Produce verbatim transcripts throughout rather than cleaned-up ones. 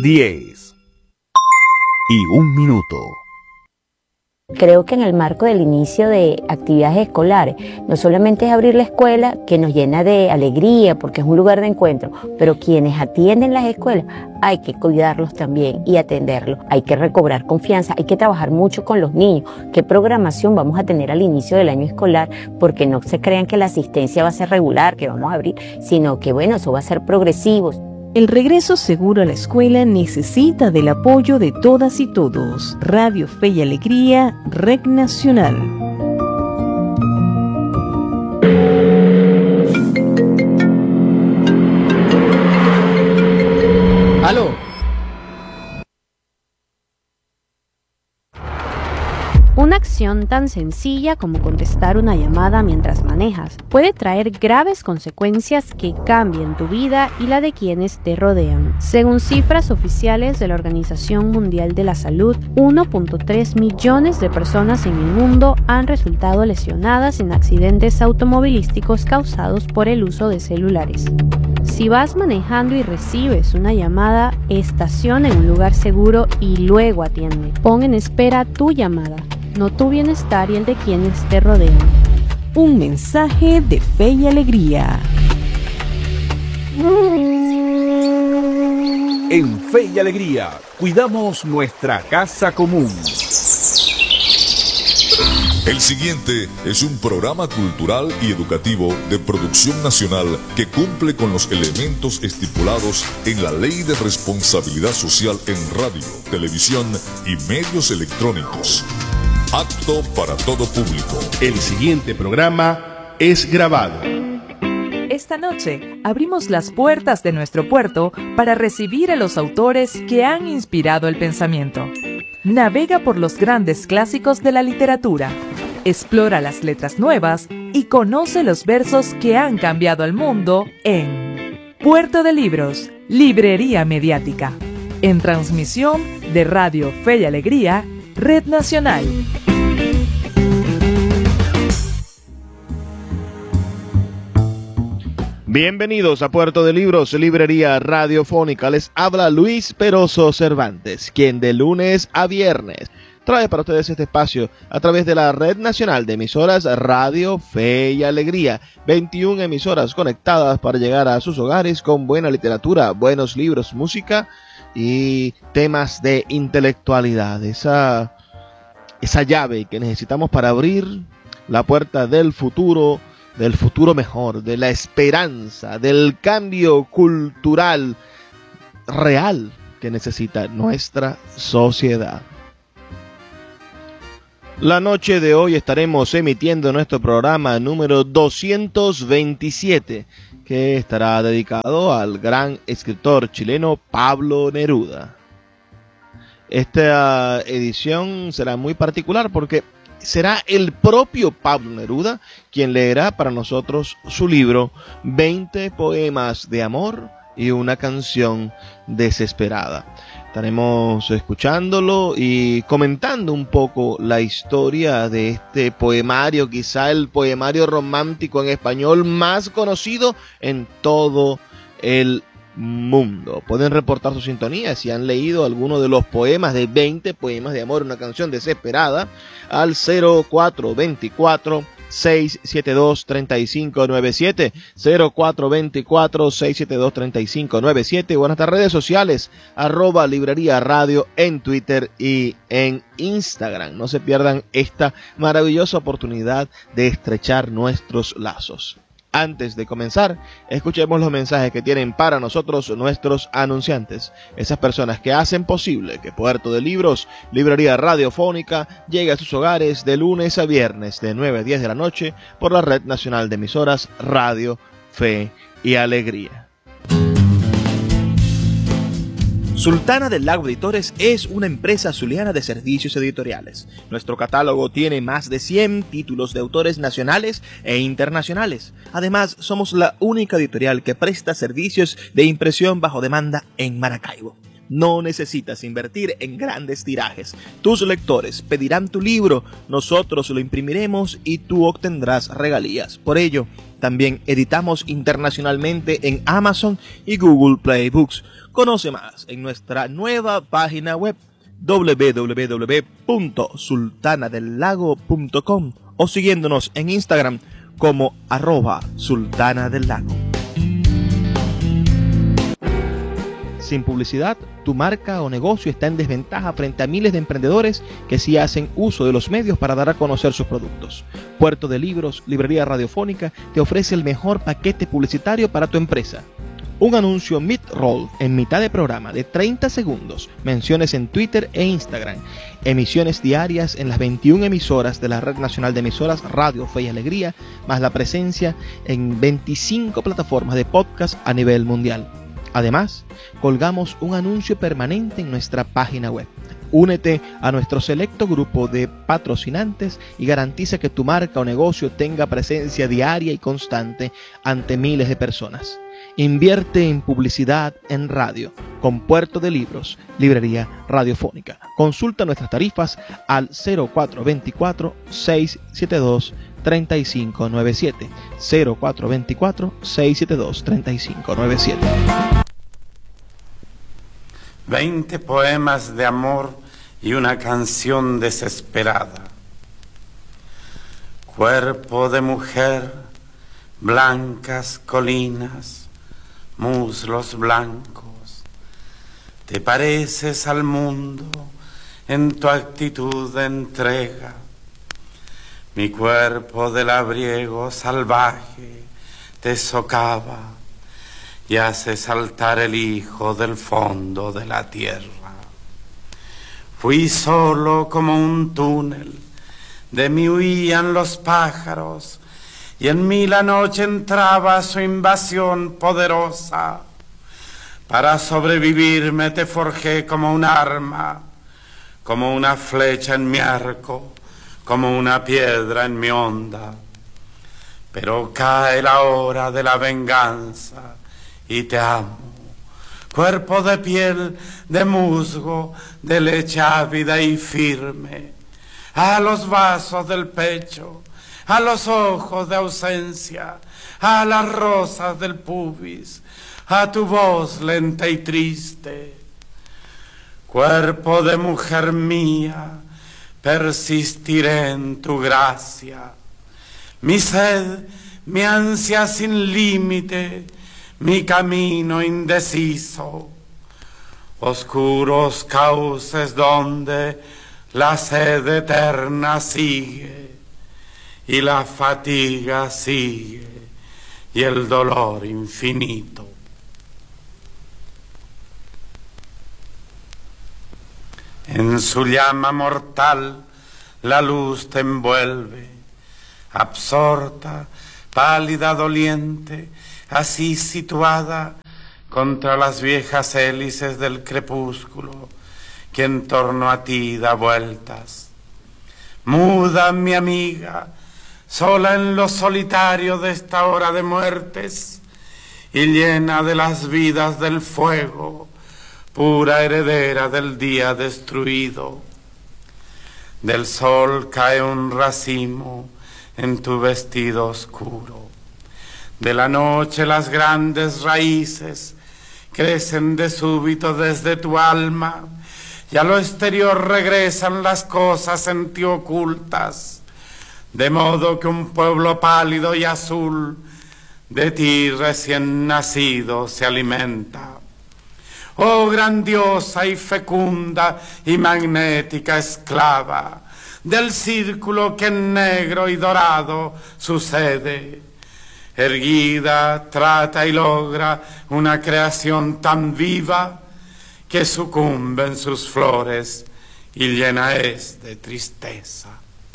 diez y un minuto. Creo que en el marco del inicio de actividades escolares, no solamente es abrir la escuela, que nos llena de alegría porque es un lugar de encuentro, pero quienes atienden las escuelas hay que cuidarlos también y atenderlos. Hay que recobrar confianza, hay que trabajar mucho con los niños. ¿Qué programación vamos a tener al inicio del año escolar? Porque no se crean que la asistencia va a ser regular, que vamos a abrir, sino que bueno, eso va a ser progresivo. El regreso seguro a la escuela necesita del apoyo de todas y todos. Radio Fe y Alegría, Red Nacional. ¡Aló! Una acción tan sencilla como contestar una llamada mientras manejas puede traer graves consecuencias que cambien tu vida y la de quienes te rodean. Según cifras oficiales de la Organización Mundial de la Salud, uno punto tres millones de personas en el mundo han resultado lesionadas en accidentes automovilísticos causados por el uso de celulares. Si vas manejando y recibes una llamada, estaciona en un lugar seguro y luego atiende. Pon en espera tu llamada, no tu bienestar y el de quienes te rodean. Un mensaje de Fe y Alegría. En Fe y Alegría, cuidamos nuestra casa común. El siguiente es un programa cultural y educativo de producción nacional que cumple con los elementos estipulados en la Ley de Responsabilidad Social en radio, televisión y medios electrónicos. Apto para todo público. El siguiente programa es grabado. Esta noche abrimos las puertas de nuestro puerto para recibir a los autores que han inspirado el pensamiento. Navega por los grandes clásicos de la literatura, explora las letras nuevas y conoce los versos que han cambiado al mundo en Puerto de Libros, Librería Mediática, en transmisión de Radio Fe y Alegría, Red Nacional. Bienvenidos a Puerto de Libros, Librería Radiofónica. Les habla Luis Peroso Cervantes, quien de lunes a viernes trae para ustedes este espacio a través de la Red Nacional de Emisoras Radio Fe y Alegría. veintiuna emisoras conectadas para llegar a sus hogares con buena literatura, buenos libros, música y temas de intelectualidad. Esa, esa llave que necesitamos para abrir la puerta del futuro, del futuro mejor, de la esperanza, del cambio cultural real que necesita nuestra sociedad. La noche de hoy estaremos emitiendo nuestro programa número doscientos veintisiete, que estará dedicado al gran escritor chileno Pablo Neruda. Esta edición será muy particular porque será el propio Pablo Neruda quien leerá para nosotros su libro veinte poemas de amor y una canción desesperada. Estaremos escuchándolo y comentando un poco la historia de este poemario, quizá el poemario romántico en español más conocido en todo el mundo. Pueden reportar su sintonía si han leído alguno de los poemas de veinte poemas de amor, una canción desesperada, al cero cuatro veinticuatro, seiscientos setenta y dos, treinta y cinco noventa y siete, cero cuatro veinticuatro, seiscientos setenta y dos, treinta y cinco noventa y siete, o en nuestras redes sociales, arroba Librería Radio en Twitter y en Instagram. No se pierdan esta maravillosa oportunidad de estrechar nuestros lazos. Antes de comenzar, escuchemos los mensajes que tienen para nosotros nuestros anunciantes, esas personas que hacen posible que Puerto de Libros, Librería Radiofónica, llegue a sus hogares de lunes a viernes de nueve a diez de la noche por la Red Nacional de Emisoras Radio, Fe y Alegría. Sultana del Lago Editores es una empresa zuliana de servicios editoriales. Nuestro catálogo tiene más de cien títulos de autores nacionales e internacionales. Además, somos la única editorial que presta servicios de impresión bajo demanda en Maracaibo. No necesitas invertir en grandes tirajes. Tus lectores pedirán tu libro, nosotros lo imprimiremos y tú obtendrás regalías. Por ello, también editamos internacionalmente en Amazon y Google Play Books. Conoce más en nuestra nueva página web doble u doble u doble u punto sultana del lago punto com o siguiéndonos en Instagram como arroba sultana del lago. Sin publicidad, tu marca o negocio está en desventaja frente a miles de emprendedores que sí hacen uso de los medios para dar a conocer sus productos. Puerto de Libros, Librería Radiofónica, te ofrece el mejor paquete publicitario para tu empresa. Un anuncio mid-roll en mitad de programa de treinta segundos, menciones en Twitter e Instagram, emisiones diarias en las veintiuna emisoras de la Red Nacional de Emisoras Radio Fe y Alegría, más la presencia en veinticinco plataformas de podcast a nivel mundial. Además, colgamos un anuncio permanente en nuestra página web. Únete a nuestro selecto grupo de patrocinantes y garantiza que tu marca o negocio tenga presencia diaria y constante ante miles de personas. Invierte en publicidad en radio con Puerto de Libros, Librería Radiofónica. Consulta nuestras tarifas al cero cuatro dos cuatro, seis siete dos, tres cinco nueve siete, cero cuatro dos cuatro, seis siete dos, tres cinco nueve siete. Veinte poemas de amor y una canción desesperada. Cuerpo de mujer, blancas colinas, muslos blancos. Te pareces al mundo en tu actitud de entrega. Mi cuerpo de labriego salvaje te socava y hace saltar el hijo del fondo de la tierra. Fui solo como un túnel, de mí huían los pájaros, y en mí la noche entraba su invasión poderosa. Para sobrevivirme te forjé como un arma, como una flecha en mi arco, como una piedra en mi onda. Pero cae la hora de la venganza y te amo, cuerpo de piel, de musgo, de leche ávida y firme, a los vasos del pecho, a los ojos de ausencia, a las rosas del pubis, a tu voz lenta y triste. Cuerpo de mujer mía, persistiré en tu gracia. Mi sed, mi ansia sin límite, mi camino indeciso, oscuros cauces donde la sed eterna sigue y la fatiga sigue y el dolor infinito. En su llama mortal la luz te envuelve, absorta, pálida, doliente, así situada contra las viejas hélices del crepúsculo que en torno a ti da vueltas. Muda, mi amiga, sola en lo solitario de esta hora de muertes y llena de las vidas del fuego, pura heredera del día destruido. Del sol cae un racimo en tu vestido oscuro. De la noche las grandes raíces crecen de súbito desde tu alma y a lo exterior regresan las cosas en ti ocultas, de modo que un pueblo pálido y azul de ti recién nacido se alimenta. Oh grandiosa y fecunda y magnética esclava del círculo que en negro y dorado sucede, erguida, trata y logra una creación tan viva que sucumbe en sus flores y llena es de tristeza.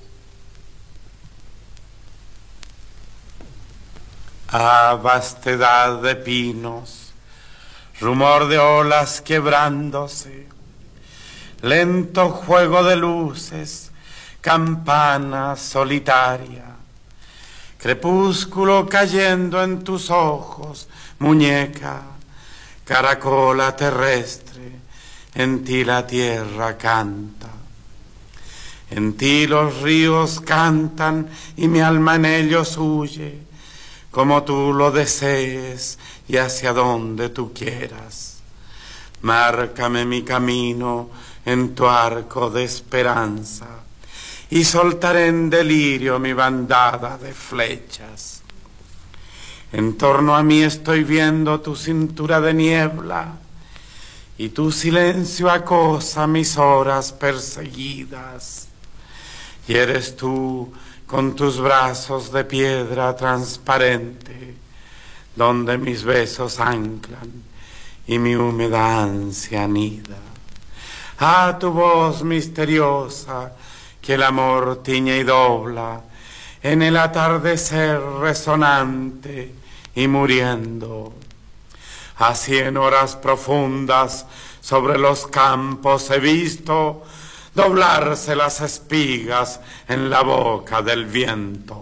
Ah, vastedad de pinos, rumor de olas quebrándose, lento juego de luces, campana solitaria, crepúsculo cayendo en tus ojos, muñeca, caracola terrestre, en ti la tierra canta. En ti los ríos cantan y mi alma en ellos huye, como tú lo desees y hacia donde tú quieras. Márcame mi camino en tu arco de esperanza y soltaré en delirio mi bandada de flechas. En torno a mí estoy viendo tu cintura de niebla y tu silencio acosa mis horas perseguidas. Y eres tú con tus brazos de piedra transparente, donde mis besos anclan y mi húmeda ansia anida. A tu voz misteriosa que el amor tiñe y dobla, en el atardecer resonante y muriendo. A cien horas profundas sobre los campos he visto doblarse las espigas en la boca del viento.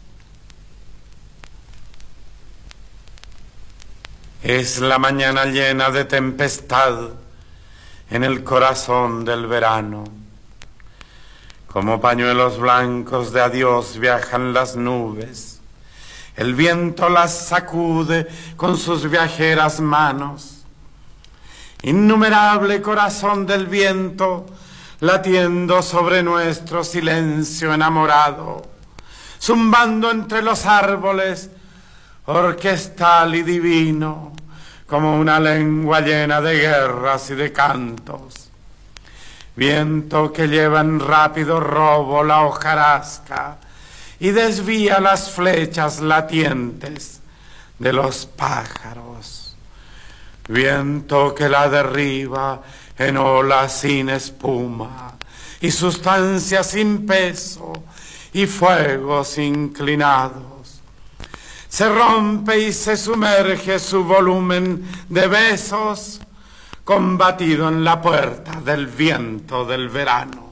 Es la mañana llena de tempestad en el corazón del verano. Como pañuelos blancos de adiós viajan las nubes. El viento las sacude con sus viajeras manos. Innumerable corazón del viento, latiendo sobre nuestro silencio enamorado, zumbando entre los árboles, orquestal y divino, como una lengua llena de guerras y de cantos. Viento que lleva en rápido robo la hojarasca y desvía las flechas latientes de los pájaros. Viento que la derriba en olas sin espuma y sustancia sin peso y fuegos inclinados. Se rompe y se sumerge su volumen de besos, combatido en la puerta del viento del verano.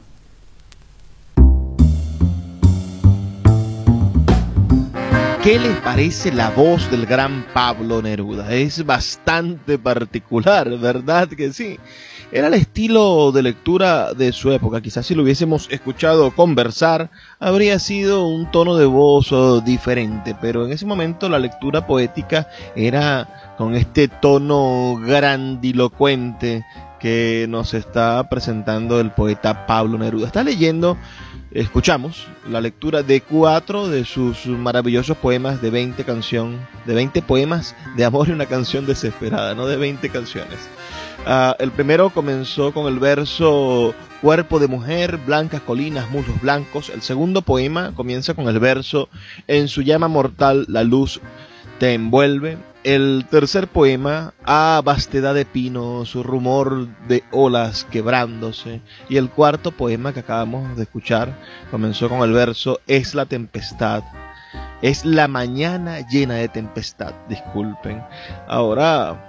¿Qué les parece la voz del gran Pablo Neruda? Es bastante particular, ¿verdad que sí? Era el estilo de lectura de su época. Quizás si lo hubiésemos escuchado conversar, habría sido un tono de voz oh, diferente, pero en ese momento la lectura poética era con este tono grandilocuente que nos está presentando el poeta Pablo Neruda. Está leyendo, escuchamos la lectura de cuatro de sus maravillosos poemas de veinte canción, de veinte poemas de amor y una canción desesperada, no de veinte canciones. Uh, el primero comenzó con el verso cuerpo de mujer, blancas colinas, muslos blancos. El segundo poema comienza con el verso en su llama mortal la luz te envuelve. El tercer poema, a vastedad de pinos, su rumor de olas quebrándose. Y el cuarto poema que acabamos de escuchar comenzó con el verso es la tempestad. Es la mañana llena de tempestad, disculpen. Ahora